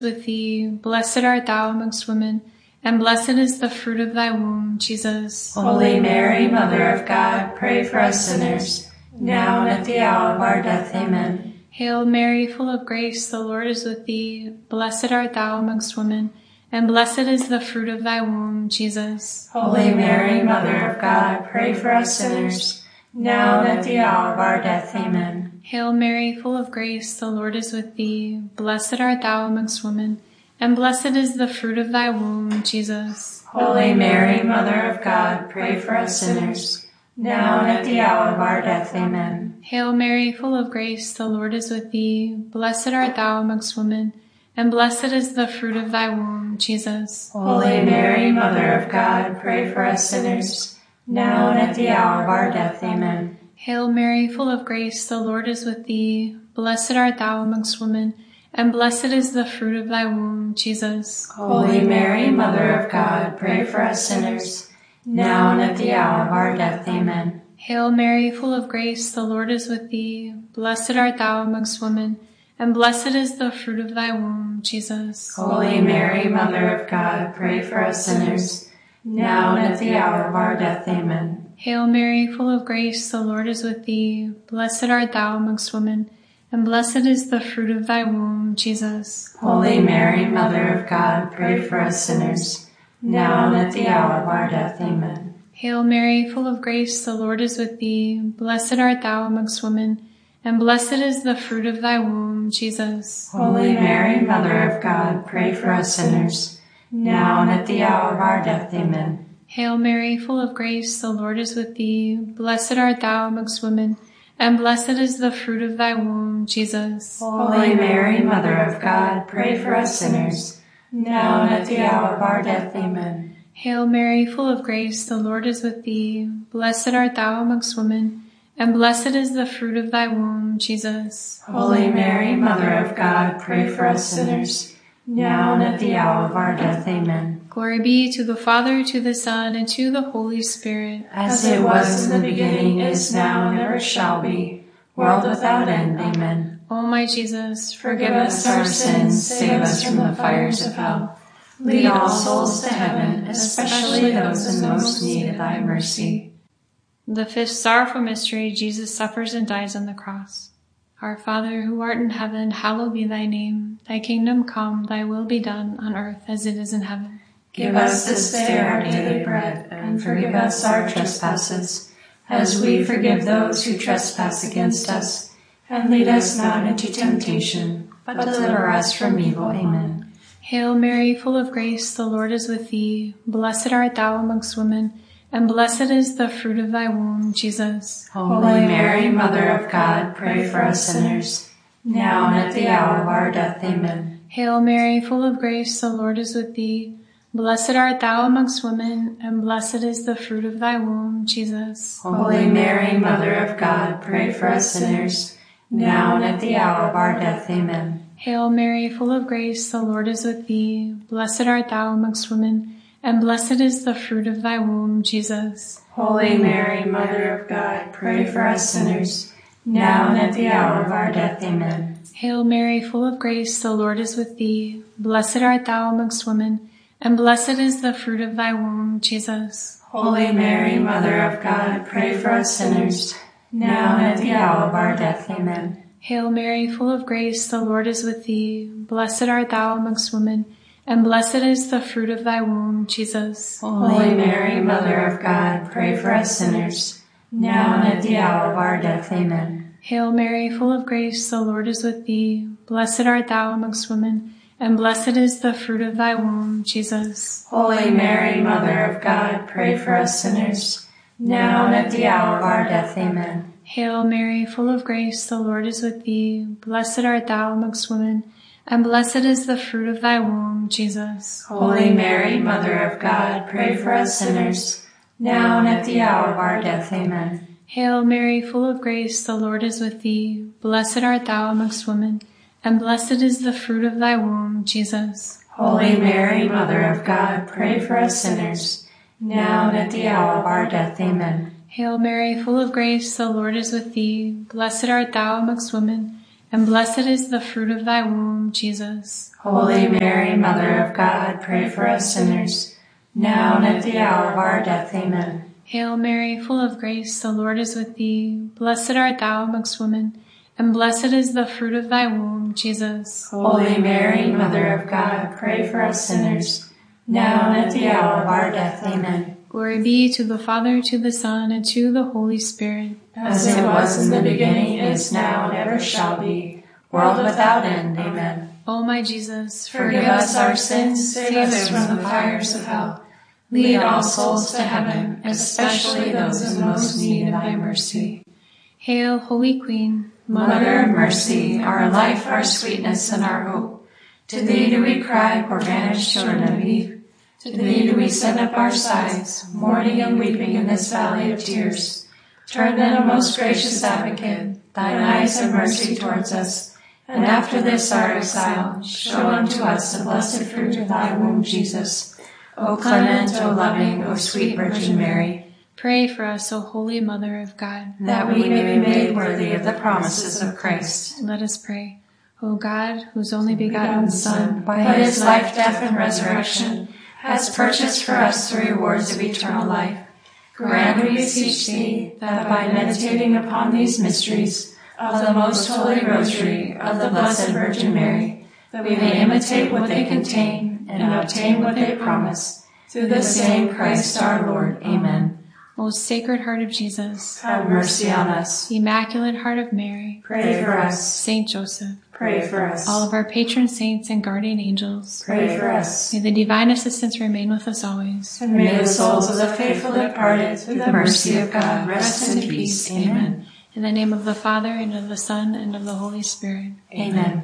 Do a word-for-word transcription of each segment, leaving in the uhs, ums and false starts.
with thee. Blessed art thou amongst women, and blessed is the fruit of thy womb, Jesus. Holy Mary, Mother of God, pray for us sinners, now and at the hour of our death. Amen. Hail Mary, full of grace, the Lord is with thee. Blessed art thou amongst women, and blessed is the fruit of thy womb, Jesus. Holy Mary, Mother of God, pray for us sinners, now and at the hour of our death. Amen. Hail Mary, full of grace, the Lord is with thee. Blessed art thou amongst women, and blessed is the fruit of thy womb, Jesus. Holy Mary, Mother of God, pray for us sinners, now and at the hour of our death. Amen. Hail Mary, full of grace, the Lord is with thee. Blessed art thou amongst women, and blessed is the fruit of thy womb, Jesus. Holy Mary, Mother of God, pray for us sinners, now and at the hour of our death. Amen. Hail Mary, full of grace, the Lord is with thee. Blessed art thou amongst women, and blessed is the fruit of thy womb, Jesus. Holy Mary, Mother of God, pray for us sinners, now and at the hour of our death. Amen. Hail Mary, full of grace, the Lord is with thee. Blessed art thou amongst women, and blessed is the fruit of thy womb, Jesus. Holy Mary, Mother of God, pray for us sinners, now and at the hour of our death. Amen. Hail Mary, full of grace, the Lord is with thee. Blessed art thou amongst women, and blessed is the fruit of thy womb, Jesus. Holy Mary, Mother of God, pray for us sinners, now and at the hour of our death. Amen. Hail Mary, full of grace, the Lord is with thee. Blessed art thou amongst women, and blessed is the fruit of thy womb, Jesus. Holy Mary, Mother of God, pray for us sinners, now and at the hour of our death. Amen. Hail Mary, full of grace, the Lord is with thee. Blessed art thou amongst women, and blessed is the fruit of thy womb, Jesus. Holy Mary, Mother of God, pray for us sinners, now and at the hour of our death. Amen. Hail Mary, full of grace, the Lord is with thee. Blessed art thou amongst women, and blessed is the fruit of thy womb, Jesus. Holy Mary, Mother of God, pray for us sinners, now and at the hour of our death. Amen. Glory be to the Father, to the Son, and to the Holy Spirit. As it was in the beginning, is now, and ever shall be, world without end. Amen. O my Jesus, forgive us our sins, save us from the fires of hell. Lead all souls to heaven, especially those in most need of thy mercy. The fifth sorrowful mystery, Jesus suffers and dies on the cross. Our Father, who art in heaven, hallowed be thy name. Thy kingdom come, thy will be done on earth as it is in heaven. Give us this day our daily bread, and forgive us our trespasses, as we forgive those who trespass against us. And lead us not into temptation, but deliver us from evil. Amen. Hail Mary, full of grace, the Lord is with thee. Blessed art thou amongst women, and blessed is the fruit of thy womb, Jesus. Holy Mary, Mother of God, pray for us sinners, now and at the hour of our death. Amen. Hail Mary, full of grace, the Lord is with thee. Blessed art thou amongst women, and blessed is the fruit of thy womb, Jesus. Holy Mary, Mother of God, pray for us sinners, now and at the hour of our death. Amen. Hail Mary, full of grace, the Lord is with thee. Blessed art thou amongst women, and blessed is the fruit of thy womb, Jesus. Holy Mary, Mother of God, pray for us sinners, now and at the hour of our death. Amen. Hail Mary, full of grace, the Lord is with thee. Blessed art thou amongst women, and blessed is the fruit of thy womb, Jesus. Holy Mary, Mother of God, pray for us sinners, now and at the hour of our death. Amen. Hail Mary, full of grace, the Lord is with thee. Blessed art thou amongst women, and blessed is the fruit of thy womb, Jesus. Holy Mary, Mother of God, pray for us sinners, now and at the hour of our death. Amen. Hail Mary, full of grace, the Lord is with thee. Blessed art thou amongst women, and blessed is the fruit of thy womb, Jesus. Holy Mary, Mother of God, pray for us sinners, now and at the hour of our death. Amen. Hail Mary, full of grace, the Lord is with thee. Blessed art thou amongst women, and blessed is the fruit of thy womb, Jesus. Holy Mary, Mother of God, pray for us sinners, now and at the hour of our death. Amen. Hail Mary, full of grace, the Lord is with thee. Blessed art thou amongst women, and blessed is the fruit of thy womb, Jesus. Holy Mary, Mother of God, pray for us sinners, now and at the hour of our death. Amen. Hail Mary, full of grace, the Lord is with thee. Blessed art thou amongst women, and blessed is the fruit of thy womb, Jesus. Holy Mary, Mother of God, pray for us sinners, now and at the hour of our death. Amen. Hail Mary, full of grace, the Lord is with thee. Blessed art thou amongst women, and blessed is the fruit of thy womb, Jesus. Holy Mary, Mother of God, pray for us sinners, now and at the hour of our death. Amen. Glory be to the Father, to the Son, and to the Holy Spirit. As it was in the beginning, is now, and ever shall be, world without end. Amen. O my Jesus, forgive us our sins, save us from the fires of hell. Lead all souls to heaven, especially those in most need of thy mercy. Hail, Holy Queen, Mother of mercy, our life, our sweetness, and our hope. To thee do we cry, poor banished children of Eve. To thee do we send up our sighs, mourning and weeping in this valley of tears. Turn then, O most gracious Advocate, thine eyes of mercy towards us, and after this our exile, show unto us the blessed fruit of thy womb, Jesus. O clement, O loving, O sweet Virgin Mary, pray for us, O Holy Mother of God, that we may be made worthy of the promises of Christ. Let us pray. O God, whose only begotten Son, by his life, death, and resurrection, has purchased for us the rewards of eternal life, grant, we beseech thee, that by meditating upon these mysteries of the most holy rosary of the Blessed Virgin Mary, that we may imitate what they contain and obtain what they promise. Through the same Christ our Lord. Amen. Most Sacred Heart of Jesus, have mercy on us. Immaculate Heart of Mary, pray for us. Saint Joseph, pray for us. All of our patron saints and guardian angels, pray for us. May the divine assistance remain with us always. And may the souls of the faithful departed, through the mercy of God, rest in peace. Amen. In the name of the Father, and of the Son, and of the Holy Spirit. Amen.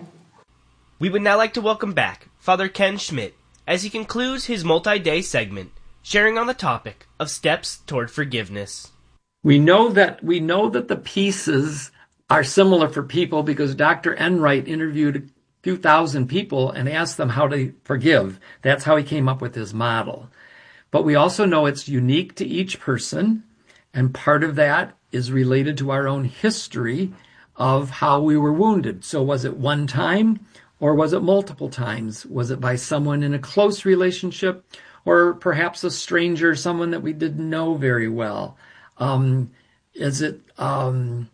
We would now like to welcome back Father Ken Schmidt as he concludes his multi-day segment, sharing on the topic of steps toward forgiveness. We know that we know that the pieces are similar for people because Doctor Enright interviewed a few thousand people and asked them how to forgive. That's how he came up with his model. But we also know it's unique to each person, and part of that is related to our own history of how we were wounded. So was it one time, or was it multiple times? Was it by someone in a close relationship, or perhaps a stranger, someone that we didn't know very well? Um, is it, um,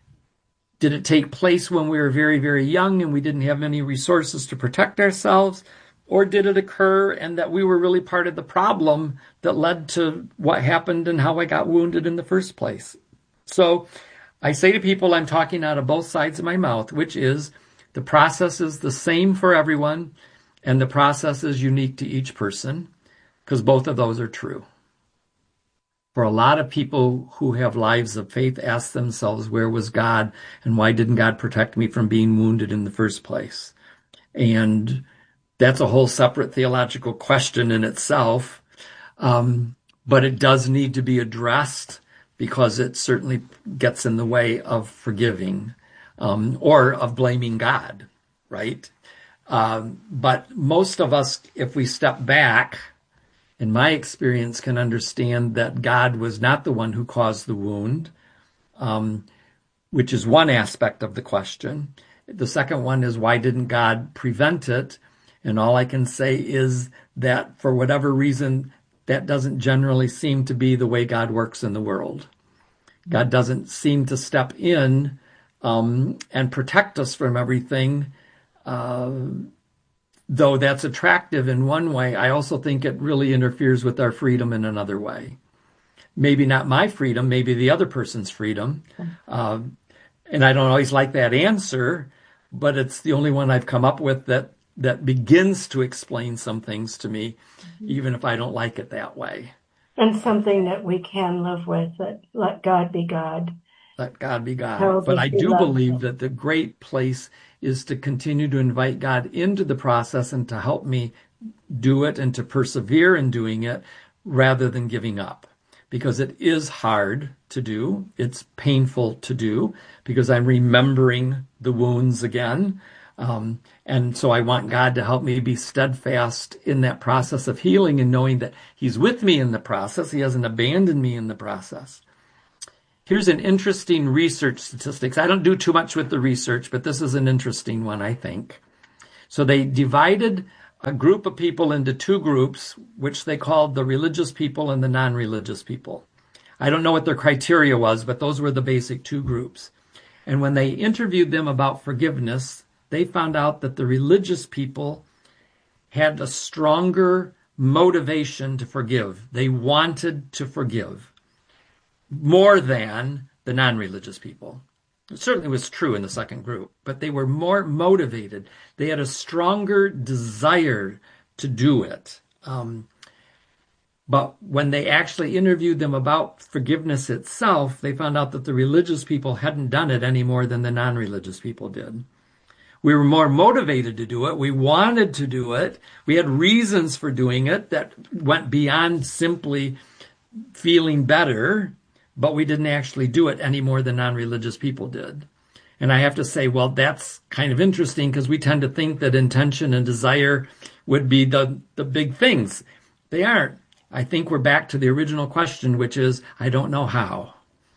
did it take place when we were very, very young and we didn't have any resources to protect ourselves? Or did it occur and that we were really part of the problem that led to what happened and how I got wounded in the first place? So I say to people, I'm talking out of both sides of my mouth, which is the process is the same for everyone and the process is unique to each person, because both of those are true. For a lot of people who have lives of faith ask themselves, where was God and why didn't God protect me from being wounded in the first place? And that's a whole separate theological question in itself, um, but it does need to be addressed because it certainly gets in the way of forgiving um, or of blaming God, right? Um, but most of us, if we step back, in my experience, can understand that God was not the one who caused the wound, um, which is one aspect of the question. The second one is, why didn't God prevent it? And all I can say is that for whatever reason, that doesn't generally seem to be the way God works in the world. God doesn't seem to step in um, and protect us from everything. Uh, though that's attractive in one way, I also think it really interferes with our freedom in another way. Maybe not my freedom, maybe the other person's freedom. Uh, and I don't always like that answer, but it's the only one I've come up with that that begins to explain some things to me, even if I don't like it that way. And something that we can live with, that let God be God. Let God be God. Tells But us I we do love believe Him. that the great place is to continue to invite God into the process and to help me do it and to persevere in doing it rather than giving up. Because it is hard to do. It's painful to do because I'm remembering the wounds again. Um, and so I want God to help me be steadfast in that process of healing and knowing that He's with me in the process. He hasn't abandoned me in the process. Here's an interesting research statistics. I don't do too much with the research, but this is an interesting one, I think. So they divided a group of people into two groups, which they called the religious people and the non-religious people. I don't know what their criteria was, but those were the basic two groups. And when they interviewed them about forgiveness, they found out that the religious people had a stronger motivation to forgive. They wanted to forgive more than the non-religious people. It certainly was true in the second group, but they were more motivated. They had a stronger desire to do it. Um, but when they actually interviewed them about forgiveness itself, they found out that the religious people hadn't done it any more than the non-religious people did. We were more motivated to do it. We wanted to do it. We had reasons for doing it that went beyond simply feeling better, but we didn't actually do it any more than non-religious people did. And I have to say, well, that's kind of interesting because we tend to think that intention and desire would be the, the big things. They aren't. I think we're back to the original question, which is, I don't know how.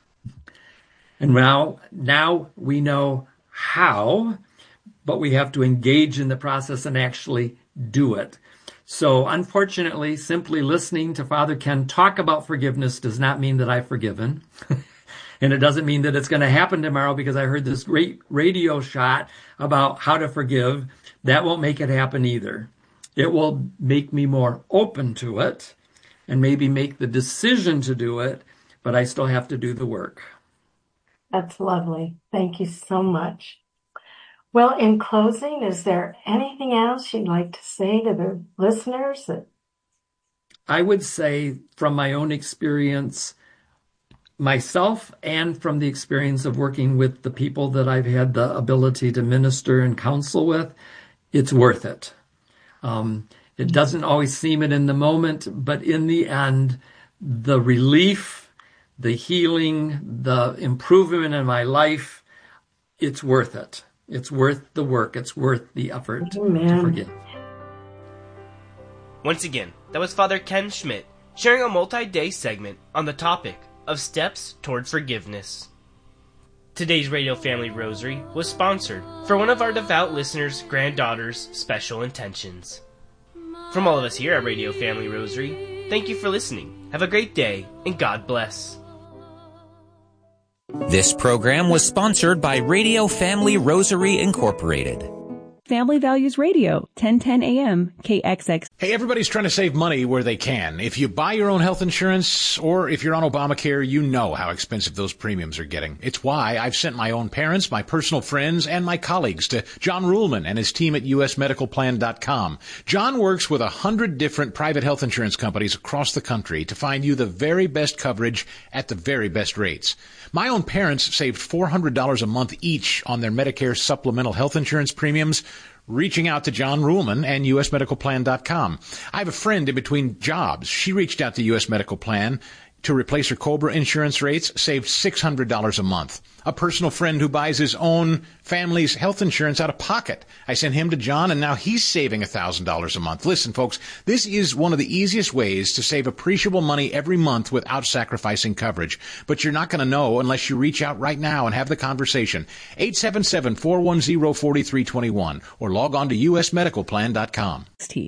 And now, now we know how, but we have to engage in the process and actually do it. So unfortunately, simply listening to Father Ken talk about forgiveness does not mean that I've forgiven. And it doesn't mean that it's going to happen tomorrow because I heard this great radio shot about how to forgive. That won't make it happen either. It will make me more open to it and maybe make the decision to do it, but I still have to do the work. That's lovely. Thank you so much. Well, in closing, is there anything else you'd like to say to the listeners? That... I would say from my own experience, myself, and from the experience of working with the people that I've had the ability to minister and counsel with, it's worth it. Um, it doesn't always seem it in the moment, but in the end, the relief, the healing, the improvement in my life, it's worth it. It's worth the work. It's worth the effort Amen. To forgive. Once again, that was Father Ken Schmidt sharing a multi-day segment on the topic of steps toward forgiveness. Today's Radio Family Rosary was sponsored for one of our devout listeners' granddaughter's special intentions. From all of us here at Radio Family Rosary, thank you for listening. Have a great day, and God bless. This program was sponsored by Radio Family Rosary Incorporated. Family Values Radio, ten ten A M, K X X. Hey, everybody's trying to save money where they can. If you buy your own health insurance or if you're on Obamacare, you know how expensive those premiums are getting. It's why I've sent my own parents, my personal friends, and my colleagues to John Ruhlman and his team at U S medical plan dot com. John works with a hundred different private health insurance companies across the country to find you the very best coverage at the very best rates. My own parents saved four hundred dollars a month each on their Medicare supplemental health insurance premiums, reaching out to John Ruhlman and U S medical plan dot com. I have a friend in between jobs. She reached out to U S Medical Plan to replace her COBRA insurance rates, saved six hundred dollars a month. A personal friend who buys his own family's health insurance out of pocket. I sent him to John, and now he's saving one thousand dollars a month. Listen, folks, this is one of the easiest ways to save appreciable money every month without sacrificing coverage. But you're not going to know unless you reach out right now and have the conversation. eight seven seven, four one zero, four three two one or log on to U S medical plan dot com.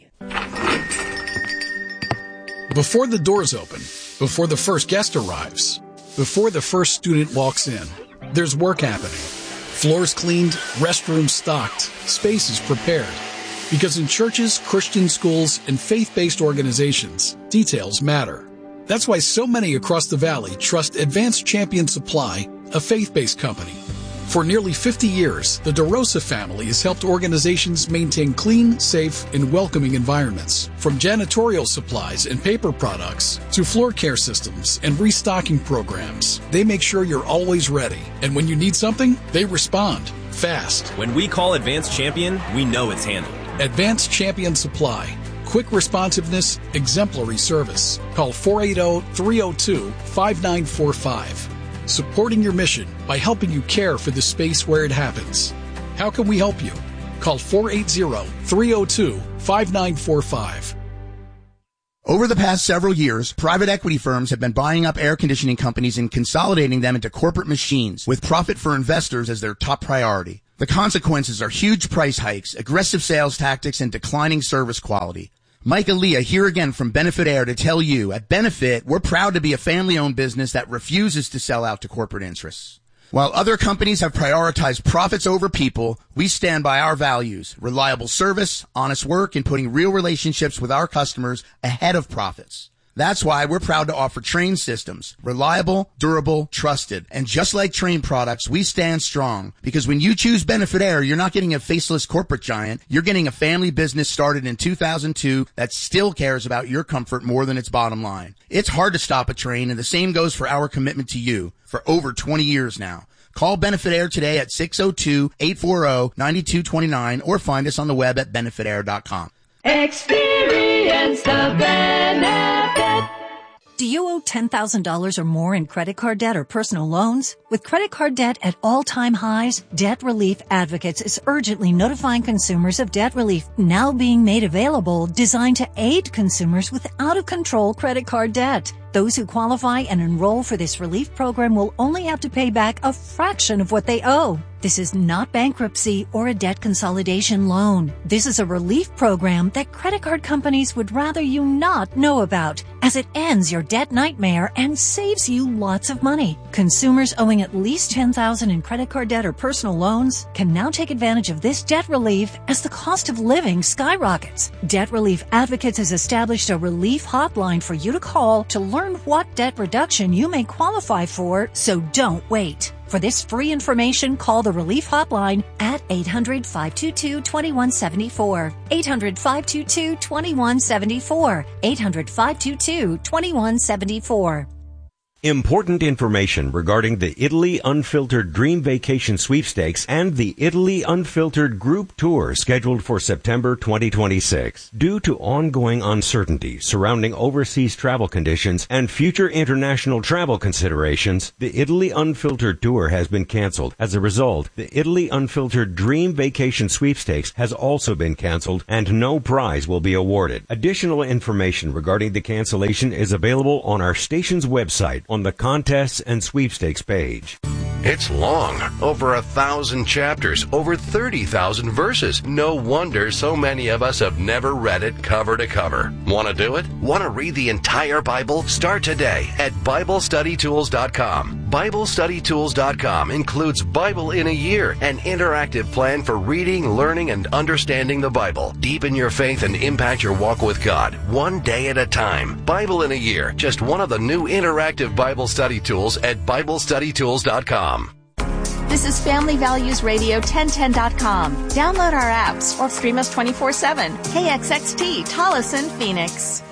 Before the doors open, before the first guest arrives, before the first student walks in, there's work happening. Floors cleaned, restrooms stocked, spaces prepared. Because in churches, Christian schools, and faith-based organizations, details matter. That's why so many across the valley trust Advanced Champion Supply, a faith-based company. For nearly fifty years, the DeRosa family has helped organizations maintain clean, safe, and welcoming environments. From janitorial supplies and paper products to floor care systems and restocking programs, they make sure you're always ready. And when you need something, they respond fast. When we call Advanced Champion, we know it's handled. Advanced Champion Supply. Quick responsiveness, exemplary service. Call four eight zero, three zero two, five nine four five. Supporting your mission by helping you care for the space where it happens. How can we help you? Call four eight zero, three zero two, five nine four five. Over the past several years, private equity firms have been buying up air conditioning companies and consolidating them into corporate machines with profit for investors as their top priority. The consequences are huge price hikes, aggressive sales tactics, and declining service quality. Mike Aaliyah here again from Benefit Air to tell you, at Benefit, we're proud to be a family-owned business that refuses to sell out to corporate interests. While other companies have prioritized profits over people, we stand by our values, reliable service, honest work, and putting real relationships with our customers ahead of profits. That's why we're proud to offer Trane systems, reliable, durable, trusted. And just like Trane products, we stand strong, because when you choose Benefit Air, you're not getting a faceless corporate giant. You're getting a family business started in two thousand two that still cares about your comfort more than its bottom line. It's hard to stop a Trane, and the same goes for our commitment to you for over twenty years now. Call Benefit Air today at six oh two, eight four oh, nine two two nine or find us on the web at benefit air dot com. Experience the benefit. Do you owe ten thousand dollars or more in credit card debt or personal loans? With credit card debt at all-time highs, Debt Relief Advocates is urgently notifying consumers of debt relief now being made available, designed to aid consumers with out-of-control credit card debt. Those who qualify and enroll for this relief program will only have to pay back a fraction of what they owe. This is not bankruptcy or a debt consolidation loan. This is a relief program that credit card companies would rather you not know about, as it ends your debt nightmare and saves you lots of money. Consumers owing at least ten thousand dollars in credit card debt or personal loans can now take advantage of this debt relief as the cost of living skyrockets. Debt Relief Advocates has established a relief hotline for you to call to learn what debt reduction you may qualify for, so don't wait. For this free information, call the Relief Hotline at eight hundred, five two two, two one seven four, eight hundred, five two two, two one seven four, eight hundred, five two two, two one seven four. Important information regarding the Italy Unfiltered Dream Vacation Sweepstakes and the Italy Unfiltered Group Tour scheduled for September twenty twenty-six. Due to ongoing uncertainty surrounding overseas travel conditions and future international travel considerations, the Italy Unfiltered Tour has been canceled. As a result, the Italy Unfiltered Dream Vacation Sweepstakes has also been canceled and no prize will be awarded. Additional information regarding the cancellation is available on our station's website on the contests and sweepstakes page. It's long, over a thousand chapters, over thirty thousand verses. No wonder so many of us have never read it cover to cover. Want to do it? Want to read the entire Bible? Start today at Bible Study Tools dot com. Bible Study Tools dot com includes Bible in a Year, an interactive plan for reading, learning, and understanding the Bible. Deepen your faith and impact your walk with God, one day at a time. Bible in a Year, just one of the new interactive Bible study tools at Bible Study Tools dot com. This is Family Values Radio ten ten dot com. Download our apps or stream us twenty-four seven. K X X T, Tolleson, Phoenix.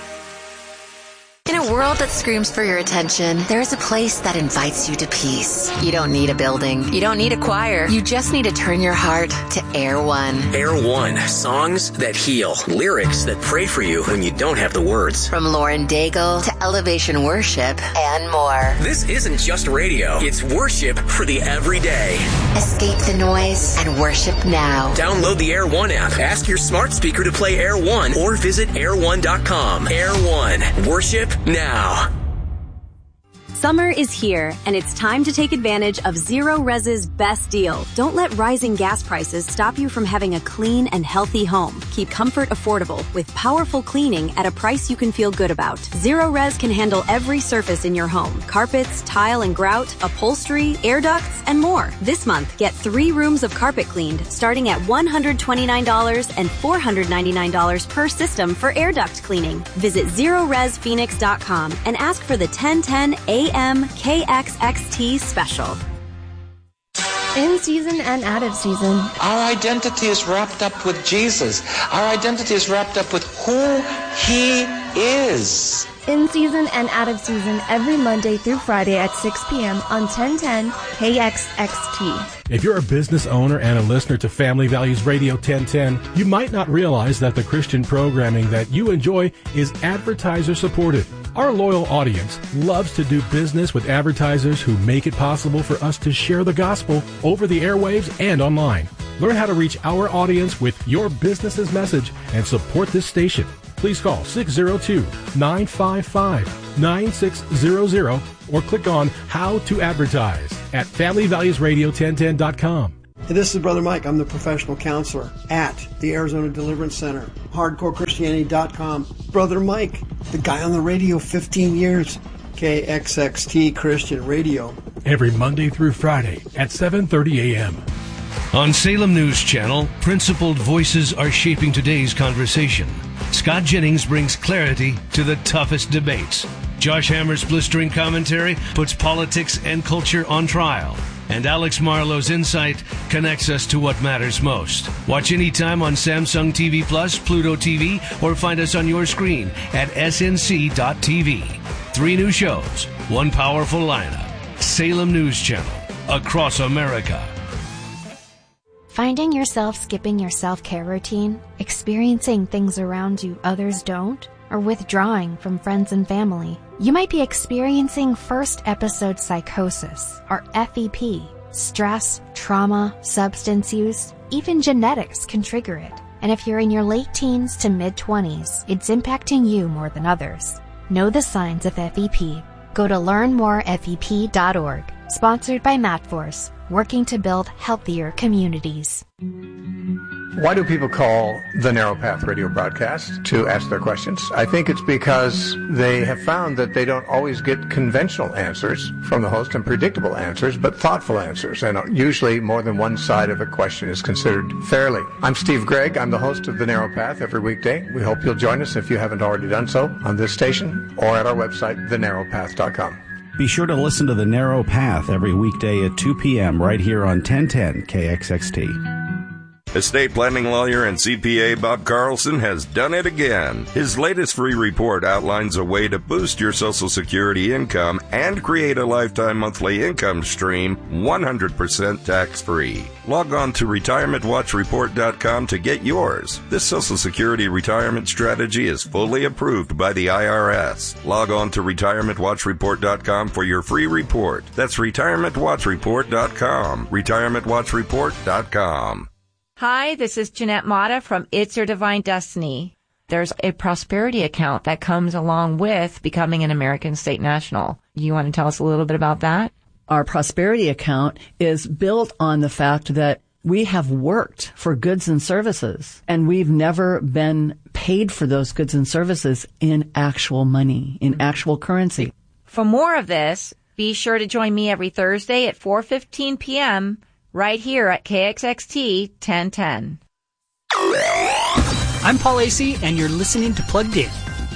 In a world that screams for your attention, there is a place that invites you to peace. You don't need a building. You don't need a choir. You just need to turn your heart to Air One. Air One. Songs that heal. Lyrics that pray for you when you don't have the words. From Lauren Daigle to Elevation Worship and more. This isn't just radio. It's worship for the everyday. Escape the noise and worship now. Download the Air One app. Ask your smart speaker to play Air One or visit air one dot com. Air One. Worship now. Summer is here, and it's time to take advantage of Zero Res's best deal. Don't let rising gas prices stop you from having a clean and healthy home. Keep comfort affordable with powerful cleaning at a price you can feel good about. Zero Res can handle every surface in your home. Carpets, tile and grout, upholstery, air ducts, and more. This month, get three rooms of carpet cleaned, starting at one hundred twenty-nine dollars and four hundred ninety-nine dollars per system for air duct cleaning. Visit zero res phoenix dot com and ask for the ten ten A M K X X T special. In season and out of season. Our identity is wrapped up with Jesus. Our identity is wrapped up with who He is. In season and out of season every Monday through Friday at six p.m. on ten ten K X X T. If you're a business owner and a listener to Family Values Radio ten ten, you might not realize that the Christian programming that you enjoy is advertiser supported. Our loyal audience loves to do business with advertisers who make it possible for us to share the gospel over the airwaves and online. Learn how to reach our audience with your business's message and support this station. please call six oh two, nine five five, nine six zero zero or click on How to Advertise at family values radio ten ten dot com. Hey, this is Brother Mike. I'm the professional counselor at the Arizona Deliverance Center, hardcore christianity dot com. Brother Mike, the guy on the radio fifteen years, K X X T Christian Radio. Every Monday through Friday at seven thirty a.m. On Salem News Channel, principled voices are shaping today's conversation. Scott Jennings brings clarity to the toughest debates. Josh Hammer's blistering commentary puts politics and culture on trial. And Alex Marlowe's insight connects us to what matters most. Watch anytime on Samsung T V Plus, Pluto T V, or find us on your screen at S N C dot T V. Three new shows, one powerful lineup. Salem News Channel, across America. Finding yourself skipping your self-care routine, experiencing things around you others don't, or withdrawing from friends and family. You might be experiencing first episode psychosis, or F E P. Stress, trauma, substance use, even genetics can trigger it. And if you're in your late teens to mid-twenties, it's impacting you more than others. Know the signs of F E P. Go to learn more F E P dot org. Sponsored by MatForce, working to build healthier communities. Why do people call the Narrow Path radio broadcast to ask their questions? I think it's because they have found that they don't always get conventional answers from the host and predictable answers, but thoughtful answers. And usually more than one side of a question is considered fairly. I'm Steve Gregg. I'm the host of The Narrow Path every weekday. We hope you'll join us if you haven't already done so on this station or at our website, the narrow path dot com. Be sure to listen to The Narrow Path every weekday at two p.m. right here on ten ten K X X T. Estate planning lawyer and C P A Bob Carlson has done it again. His latest free report outlines a way to boost your Social Security income and create a lifetime monthly income stream one hundred percent tax-free. Log on to retirement watch report dot com to get yours. This Social Security retirement strategy is fully approved by the I R S. Log on to retirement watch report dot com for your free report. That's retirement watch report dot com. retirement watch report dot com. Hi, this is Jeanette Mata from It's Your Divine Destiny. There's a prosperity account that comes along with becoming an American State National. You want to tell us a little bit about that? Our prosperity account is built on the fact that we have worked for goods and services, and we've never been paid for those goods and services in actual money, in actual currency. For more of this, be sure to join me every Thursday at four fifteen p.m. right here at K X X T ten ten. I'm Paul Acey, and you're listening to Plugged In.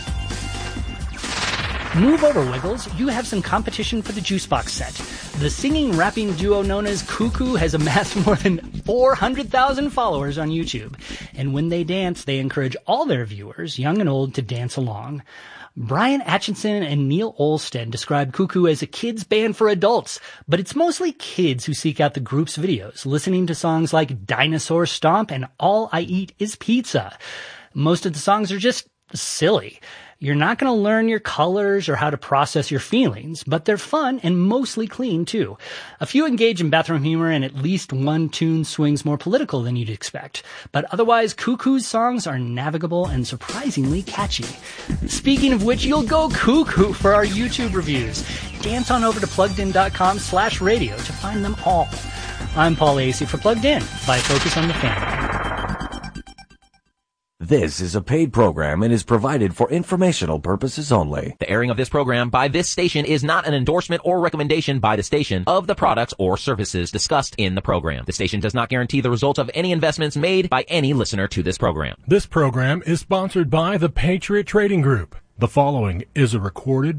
Move over, Wiggles. You have some competition for the Juicebox set. The singing, rapping duo known as Cuckoo has amassed more than four hundred thousand followers on YouTube. And when they dance, they encourage all their viewers, young and old, to dance along. Brian Atchison and Neil Olstead describe Cuckoo as a kids band for adults, but it's mostly kids who seek out the group's videos, listening to songs like Dinosaur Stomp and All I Eat Is Pizza. Most of the songs are just silly. You're not going to learn your colors or how to process your feelings, but they're fun and mostly clean, too. A few engage in bathroom humor, and at least one tune swings more political than you'd expect. But otherwise, Cuckoo's songs are navigable and surprisingly catchy. Speaking of which, you'll go cuckoo for our YouTube reviews. Dance on over to pluggedin.com slash radio to find them all. I'm Paul Acey for Plugged In by Focus on the Family. This is a paid program and is provided for informational purposes only. The airing of this program by this station is not an endorsement or recommendation by the station of the products or services discussed in the program. The station does not guarantee the results of any investments made by any listener to this program. This program is sponsored by the Patriot Trading Group. The following is a recorded